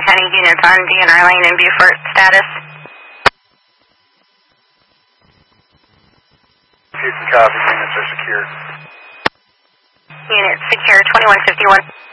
County units on DNR Lane and Beaufort status. You can copy, units are secure. Unit secure, 2151.